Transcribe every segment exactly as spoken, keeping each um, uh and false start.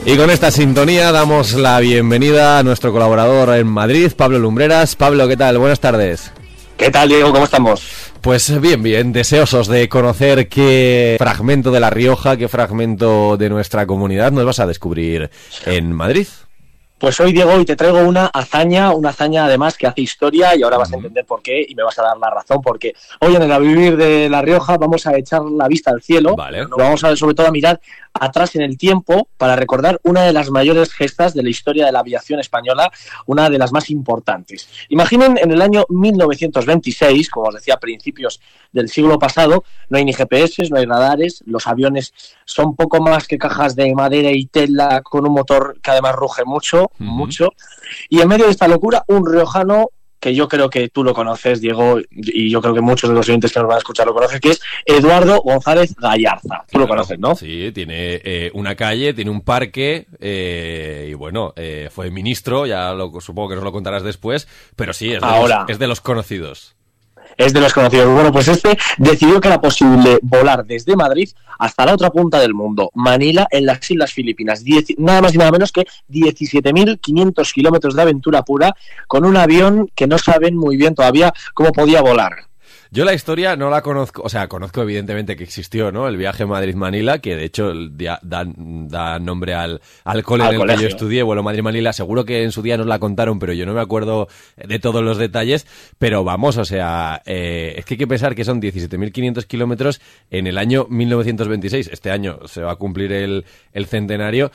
Y con esta sintonía damos la bienvenida a nuestro colaborador en Madrid, Pablo Lumbreras. Pablo, ¿qué tal? Buenas tardes. ¿Qué tal, Diego? ¿Cómo estamos? Pues bien, bien, deseosos de conocer qué fragmento de La Rioja, qué fragmento de nuestra comunidad nos vas a descubrir en Madrid. Pues hoy, Diego, hoy te traigo una hazaña, una hazaña además que hace historia y ahora vas a entender por qué y me vas a dar la razón, porque hoy en el A Vivir de La Rioja vamos a echar la vista al cielo, vale. Lo vamos a sobre todo a mirar atrás en el tiempo para recordar una de las mayores gestas de la historia de la aviación española, una de las más importantes. Imaginen en el año mil novecientos veintiséis, como os decía, a principios del siglo pasado, no hay ni G P S, no hay radares, los aviones son poco más que cajas de madera y tela con un motor que además ruge mucho, uh-huh. mucho, y en medio de esta locura, un riojano que yo creo que tú lo conoces, Diego, y yo creo que muchos de los oyentes que nos van a escuchar lo conocen, que es Eduardo González Gallarza. Tú claro, lo conoces, ¿no? Sí, tiene eh, una calle, tiene un parque, eh, y bueno, eh, fue ministro, ya lo, supongo que nos lo contarás después, pero sí, es de, Ahora, los, es de los conocidos. Es de los conocidos. Bueno, pues este decidió que era posible volar desde Madrid hasta la otra punta del mundo, Manila, en las Islas Filipinas. Diez, nada más y nada menos que diecisiete mil quinientos kilómetros de aventura pura con un avión que no saben muy bien todavía cómo podía volar. Yo la historia no la conozco, o sea, conozco evidentemente que existió, ¿no? El viaje Madrid-Manila, que de hecho da, da, da nombre al, al cole al en el colegio. Que yo estudié, vuelo Madrid-Manila. Seguro que en su día nos la contaron, pero yo no me acuerdo de todos los detalles. Pero vamos, o sea, eh, es que hay que pensar que son diecisiete mil quinientos kilómetros en el año mil novecientos veintiséis. Este año se va a cumplir el, el centenario.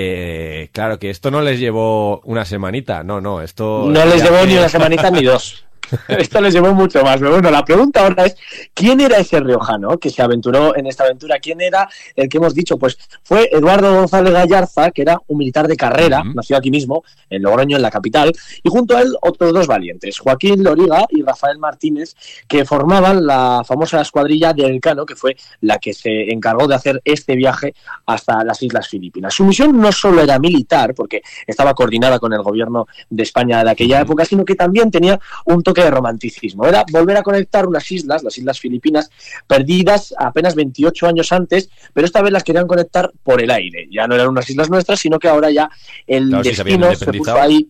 Eh, claro que esto no les llevó una semanita, no, no, esto... No les llevó que... ni una semanita ni dos. Esto les llevó mucho más, pero bueno, la pregunta ahora es ¿quién era ese riojano que se aventuró en esta aventura? ¿Quién era el que hemos dicho? Pues fue Eduardo González Gallarza, que era un militar de carrera, uh-huh. nació aquí mismo, en Logroño, en la capital, y junto a él otros dos valientes, Joaquín Loriga y Rafael Martínez, que formaban la famosa escuadrilla de Elcano, que fue la que se encargó de hacer este viaje hasta las Islas Filipinas. Su misión no solo era militar, porque estaba coordinada con el gobierno de España de aquella época, sino que también tenía un toque de romanticismo. Era volver a conectar unas islas, las Islas Filipinas, perdidas apenas veintiocho años antes, pero esta vez las querían conectar por el aire. Ya no eran unas islas nuestras, sino que ahora ya el claro, destino se, se puso ahí.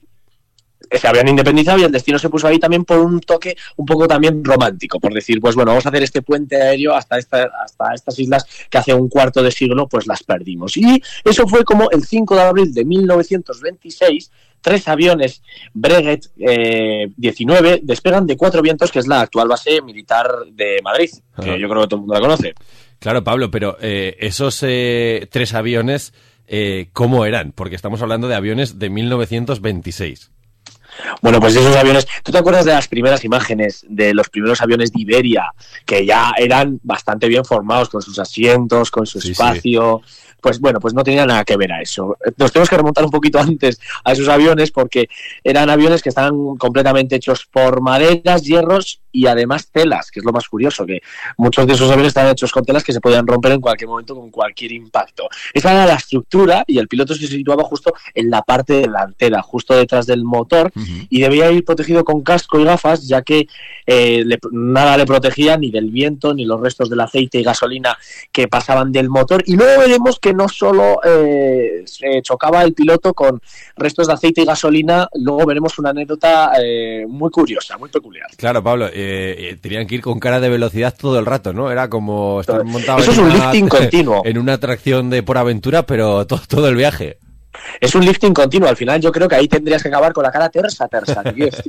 Se habían independizado y el destino se puso ahí también por un toque un poco también romántico, por decir, pues bueno, vamos a hacer este puente aéreo hasta, esta, hasta estas islas que hace un cuarto de siglo pues las perdimos. Y eso fue como el cinco de abril de mil novecientos veintiséis, tres aviones Breguet eh, diecinueve despegan de Cuatro Vientos, que es la actual base militar de Madrid, que Ajá. yo creo que todo el mundo la conoce. Claro, Pablo, pero eh, esos eh, tres aviones, eh, ¿cómo eran? Porque estamos hablando de aviones de mil novecientos veintiséis. Bueno, pues esos aviones, ¿tú te acuerdas de las primeras imágenes de los primeros aviones de Iberia, que ya eran bastante bien formados, con sus asientos, con su sí, espacio? Sí. Pues bueno, pues no tenía nada que ver a eso. Nos tenemos que remontar un poquito antes a esos aviones porque eran aviones que estaban completamente hechos por maderas, hierros y además telas, que es lo más curioso, que muchos de esos aviones estaban hechos con telas que se podían romper en cualquier momento con cualquier impacto. Esa era la estructura y el piloto se situaba justo en la parte delantera, justo detrás del motor, uh-huh. y debía ir protegido con casco y gafas, ya que eh, le, nada le protegía ni del viento ni los restos del aceite y gasolina que pasaban del motor. Y luego veremos que no solo eh, se chocaba el piloto con restos de aceite y gasolina, luego veremos una anécdota eh, muy curiosa, muy peculiar. Claro, Pablo, eh, tenían que ir con cara de velocidad todo el rato, ¿no? Era como estar montado Eso en, es un una, lifting continuo. en una atracción de por aventura, pero todo, todo el viaje. Es un lifting continuo. Al final yo creo que ahí tendrías que acabar con la cara tersa, tersa.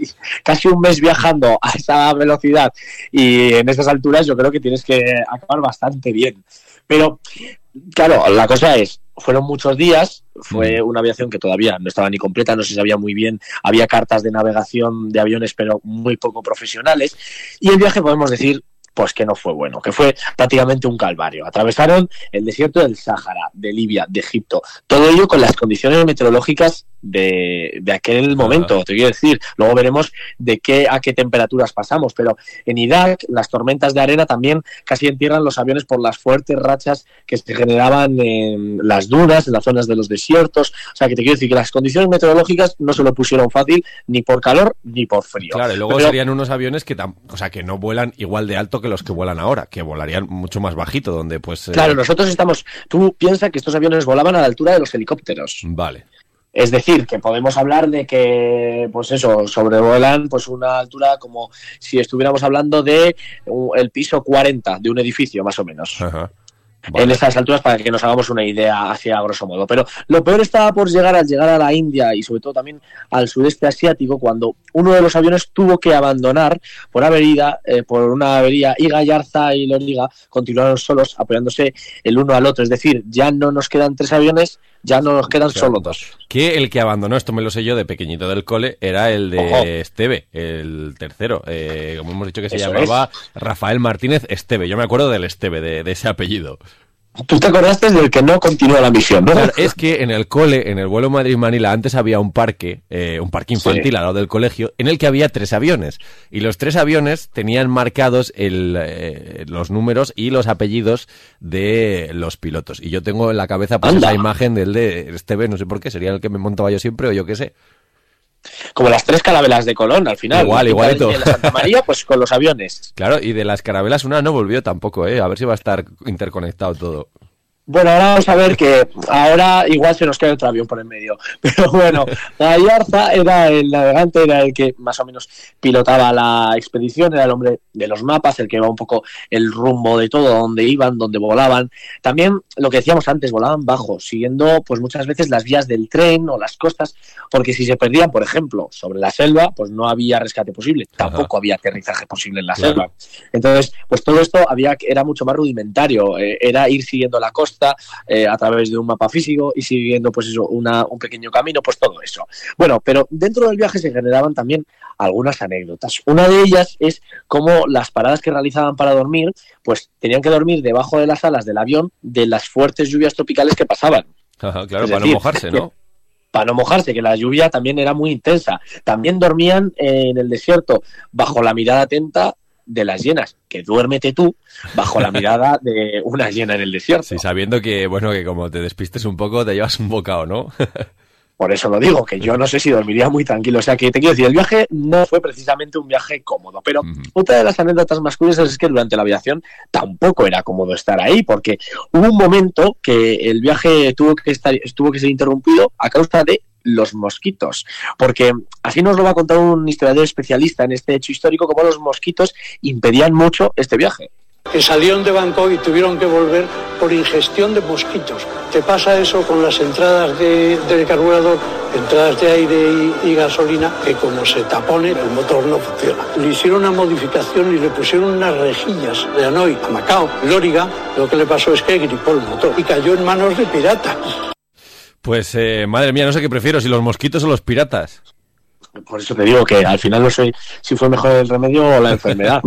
Casi un mes viajando a esa velocidad y en esas alturas yo creo que tienes que acabar bastante bien. Pero, claro, la cosa es, fueron muchos días, fue una aviación que todavía no estaba ni completa, no se sabía muy bien, había cartas de navegación de aviones pero muy poco profesionales, y el viaje podemos decir pues que no fue bueno, que fue prácticamente un calvario. Atravesaron el desierto del Sáhara, de Libia, de Egipto, todo ello con las condiciones meteorológicas de, de aquel momento, te quiero decir. Luego veremos de qué a qué temperaturas pasamos, pero en Irak las tormentas de arena también casi entierran los aviones por las fuertes rachas que se generaban en las dunas, en las zonas de los desiertos. O sea, que te quiero decir que las condiciones meteorológicas no se lo pusieron fácil ni por calor ni por frío. Claro, y luego pero, serían unos aviones que, tam- o sea, que no vuelan igual de alto que los que vuelan ahora, que volarían mucho más bajito, donde pues... Eh... Claro, nosotros estamos... Tú piensas que estos aviones volaban a la altura de los helicópteros. Vale. Es decir, que podemos hablar de que, pues eso, sobrevuelan pues una altura como si estuviéramos hablando de uh, el piso cuarenta de un edificio, más o menos. Ajá. Vale. En estas alturas, para que nos hagamos una idea hacia grosso modo. Pero lo peor estaba por llegar al llegar a la India y sobre todo también al sudeste asiático, cuando uno de los aviones tuvo que abandonar por avería, eh, por una avería, y Gallarza y Loriga continuaron solos apoyándose el uno al otro. Es decir, ya no nos quedan tres aviones, ya no nos quedan solo dos. Que el que abandonó, esto me lo sé yo de pequeñito del cole, era el de Ojo. Esteve, el tercero. Eh, como hemos dicho que se Eso llamaba es. Rafael Martínez Esteve. Yo me acuerdo del Esteve, de, de ese apellido. Tú te acordaste del que no continuó la misión, ¿no? Claro, es que en el cole, en el vuelo Madrid-Manila, antes había un parque, eh, un parque infantil sí. al lado del colegio, en el que había tres aviones. Y los tres aviones tenían marcados el, eh, los números y los apellidos de los pilotos. Y yo tengo en la cabeza pues, esa imagen del de Esteve, no sé por qué, sería el que me montaba yo siempre o yo qué sé. Como las tres carabelas de Colón, al final. Igual, igualito. De la Santa María, pues con los aviones. Claro, y de las carabelas una no volvió tampoco, ¿eh? A ver si va a estar interconectado todo. Bueno, ahora vamos a ver que ahora igual se nos queda otro avión por en medio. Pero bueno, Gallarza era el navegante, era el que más o menos pilotaba la expedición, era el hombre de los mapas, el que iba un poco el rumbo de todo, dónde iban, dónde volaban. También, lo que decíamos antes, volaban bajo, siguiendo pues muchas veces las vías del tren o las costas, porque si se perdían, por ejemplo, sobre la selva, pues no había rescate posible, tampoco Ajá. había aterrizaje posible en la claro. selva. Entonces, pues todo esto había era mucho más rudimentario, eh, era ir siguiendo la costa, Eh, a través de un mapa físico y siguiendo pues eso una, un pequeño camino, pues todo eso. Bueno, pero dentro del viaje se generaban también algunas anécdotas. Una de ellas es cómo las paradas que realizaban para dormir, pues tenían que dormir debajo de las alas del avión de las fuertes lluvias tropicales que pasaban. Ajá, claro, es para decir, no mojarse, ¿no? Para no mojarse, que la lluvia también era muy intensa. También dormían en el desierto bajo la mirada atenta de las hienas, que duérmete tú bajo la mirada de una hiena en el desierto. Sí, sabiendo que, bueno, que como te despistes un poco, te llevas un bocado, ¿no? Por eso lo digo, que yo no sé si dormiría muy tranquilo. O sea, que te quiero decir, el viaje no fue precisamente un viaje cómodo, pero uh-huh. otra de las anécdotas más curiosas es que durante la aviación tampoco era cómodo estar ahí, porque hubo un momento que el viaje tuvo que estar, tuvo que ser interrumpido a causa de los mosquitos, porque así nos lo va a contar un historiador especialista en este hecho histórico, como los mosquitos impedían mucho este viaje. Que salieron de Bangkok y tuvieron que volver por ingestión de mosquitos. Te pasa eso con las entradas de, del carburador, entradas de aire y, y gasolina, que como se tapone, el motor no funciona. Le hicieron una modificación y le pusieron unas rejillas de Hanoi a Macao. Loriga, lo que le pasó es que gripó el motor y cayó en manos de piratas. Pues, eh, madre mía, no sé qué prefiero, si los mosquitos o los piratas. Por eso te digo que al final no sé si fue mejor el remedio o la enfermedad.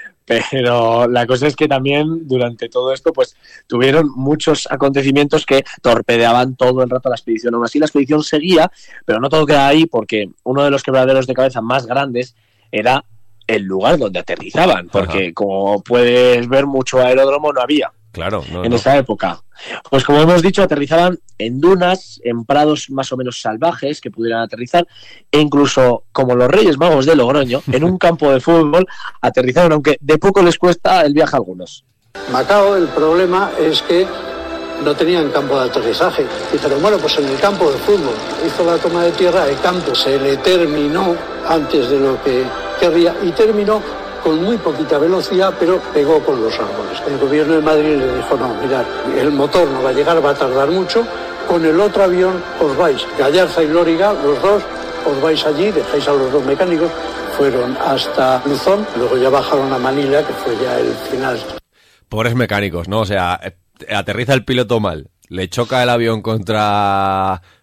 Pero la cosa es que también durante todo esto pues tuvieron muchos acontecimientos que torpedeaban todo el rato la expedición. Aún así la expedición seguía, pero no todo queda ahí, porque uno de los quebraderos de cabeza más grandes era el lugar donde aterrizaban, porque Ajá. como puedes ver, mucho aeródromo no había. Claro, no, en no. esa época. Pues como hemos dicho, aterrizaban en dunas, en prados más o menos salvajes que pudieran aterrizar, e incluso, como los Reyes Magos de Logroño, en un campo de fútbol aterrizaron, aunque de poco les cuesta el viaje a algunos. Macao, el problema es que no tenían campo de aterrizaje. Dijeron, bueno, pues en el campo de fútbol. Hizo la toma de tierra, el campo se le terminó antes de lo que querría y terminó con muy poquita velocidad, pero pegó con los árboles. El gobierno de Madrid le dijo, no, mirad, el motor no va a llegar, va a tardar mucho, con el otro avión os vais. Gallarza y Loriga, los dos, os vais allí, dejáis a los dos mecánicos, fueron hasta Luzón, luego ya bajaron a Manila, que fue ya el final. Pobres mecánicos, ¿no? O sea, aterriza el piloto mal, le choca el avión contra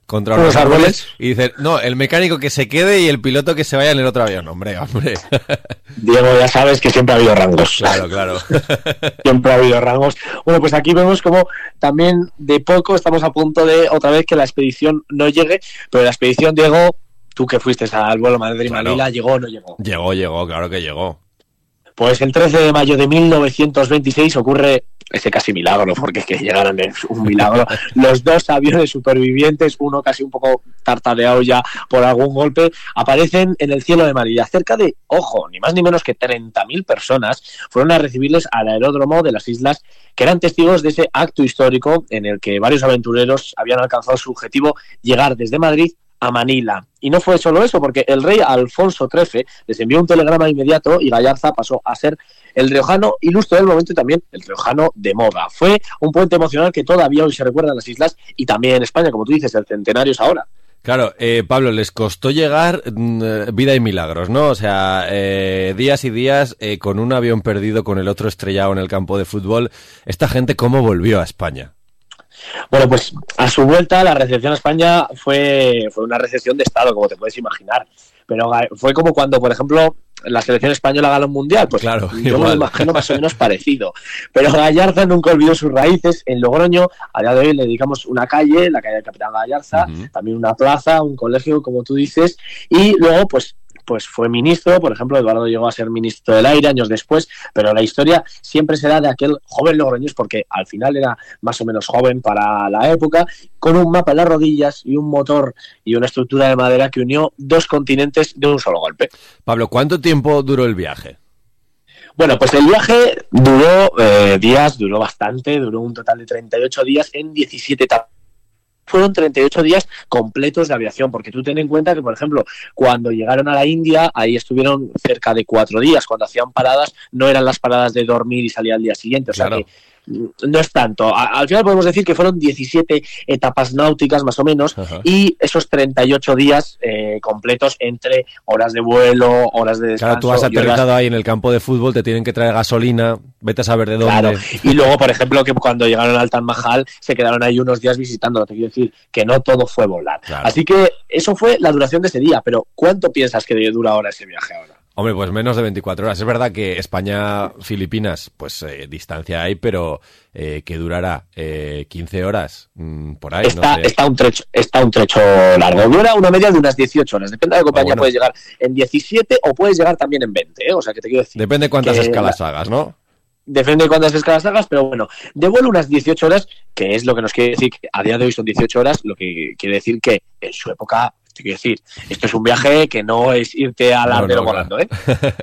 contra unos árboles y dicen, no, el mecánico que se quede y el piloto que se vaya en el otro avión. Hombre, hombre. Diego, ya sabes que siempre ha habido rangos. Claro, claro. Siempre ha habido rangos. Bueno, pues aquí vemos como también de poco estamos a punto de otra vez que la expedición no llegue, pero la expedición, Diego, tú que fuiste al vuelo Madrid-Manila, claro. ¿Llegó o no llegó? Llegó, llegó, claro que llegó. Pues el trece de mayo de mil novecientos veintiséis ocurre ese casi milagro, porque es que llegaron es un milagro. Los dos aviones supervivientes, uno casi un poco tartareado ya por algún golpe, aparecen en el cielo de Manila. Cerca de, ojo, ni más ni menos que treinta mil personas fueron a recibirles al aeródromo de las islas, que eran testigos de ese acto histórico en el que varios aventureros habían alcanzado su objetivo, llegar desde Madrid a Manila. Y no fue solo eso, porque el rey Alfonso trece les envió un telegrama inmediato y Gallarza pasó a ser el riojano ilustre del momento y también el riojano de moda. Fue un puente emocional que todavía hoy se recuerda en las islas y también en España, como tú dices, el centenario es ahora. Claro, eh, Pablo, les costó llegar eh, vida y milagros, ¿no? O sea, eh, días y días eh, con un avión perdido, con el otro estrellado en el campo de fútbol. ¿Esta gente cómo volvió a España? Bueno, pues a su vuelta la recepción a España fue, fue una recepción de Estado, como te puedes imaginar. Pero fue como cuando, por ejemplo, la selección española gana un mundial. Pues claro, yo igual. me lo imagino más o menos parecido. Pero Gallarza nunca olvidó sus raíces. En Logroño, a día de hoy, le dedicamos una calle, la calle del Capitán Gallarza, uh-huh. También una plaza, un colegio, como tú dices. Y luego, pues... pues fue ministro, por ejemplo, Eduardo llegó a ser ministro del Aire años después, pero la historia siempre será de aquel joven logroñés, porque al final era más o menos joven para la época, con un mapa en las rodillas y un motor y una estructura de madera que unió dos continentes de un solo golpe. Pablo, ¿cuánto tiempo duró el viaje? Bueno, pues el viaje duró eh, días, duró bastante, duró un total de treinta y ocho días en diecisiete etapas. Fueron treinta y ocho días completos de aviación, porque tú ten en cuenta que, por ejemplo, cuando llegaron a la India, ahí estuvieron cerca de cuatro días. Cuando hacían paradas, no eran las paradas de dormir y salir al día siguiente. O sea claro. que no es tanto. A, al final podemos decir que fueron diecisiete etapas náuticas, más o menos, ajá. Y esos treinta y ocho días eh, completos entre horas de vuelo, horas de descanso. Claro, tú has aterrizado horas... ahí en el campo de fútbol, te tienen que traer gasolina, vete a saber de dónde. Claro, y luego, por ejemplo, que cuando llegaron al Taj Mahal se quedaron ahí unos días visitando. Te quiero decir que no todo fue volar. Claro. Así que eso fue la duración de ese día, pero ¿cuánto piensas que dura ahora ese viaje ahora? Hombre, pues menos de veinticuatro horas. Es verdad que España-Filipinas, pues eh, distancia hay, pero eh, que durará eh, quince horas, mmm, por ahí, está, no sé. Está un, trecho, está un trecho largo. Dura una media de unas dieciocho horas. Depende de la compañía, oh, bueno. Puedes llegar en diecisiete o puedes llegar también en veinte, ¿eh? O sea, que te quiero decir... Depende de cuántas escalas la... hagas, ¿no? Depende de cuántas escalas hagas, pero bueno, de vuelo unas dieciocho horas, que es lo que nos quiere decir que a día de hoy son dieciocho horas, lo que quiere decir que en su época... Quiero decir, esto es un viaje que no es irte al no, ardero no, volando, ¿eh?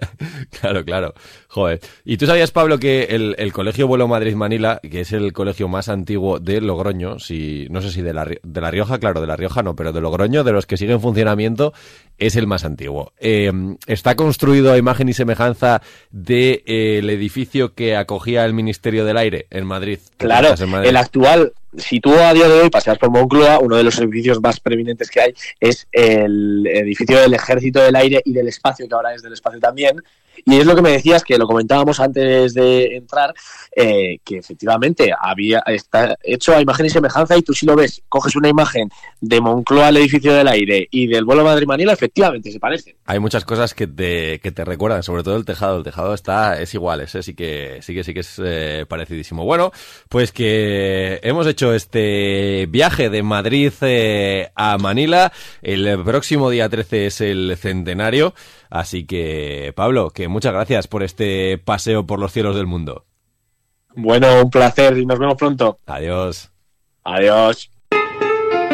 Claro, claro. Joder. ¿Y tú sabías, Pablo, que el, el Colegio Vuelo Madrid-Manila, que es el colegio más antiguo de Logroño, si no sé si de la, de la Rioja, claro, de la Rioja no, pero de Logroño, de los que siguen en funcionamiento, es el más antiguo? Eh, está construido a imagen y semejanza del de, eh, edificio que acogía el Ministerio del Aire en Madrid. Claro, en Madrid. El actual... Si tú a día de hoy paseas por Moncloa, uno de los edificios más preeminentes que hay es el edificio del Ejército del Aire y del Espacio, que ahora es del Espacio también. Y es lo que me decías, que lo comentábamos antes de entrar, eh, que efectivamente había está hecho a imagen y semejanza, y tú si lo ves, coges una imagen de Moncloa, el edificio del Aire, y del vuelo Madrid-Manila, efectivamente se parecen. Hay muchas cosas que te, que te recuerdan, sobre todo el tejado. El tejado está es igual, ese sí que sí que sí que es eh, parecidísimo. Bueno, pues que hemos hecho este viaje de Madrid eh, a Manila. El próximo día trece es el centenario. Así que, Pablo, que muchas gracias por este paseo por los cielos del mundo. Bueno, un placer y nos vemos pronto. Adiós. Adiós.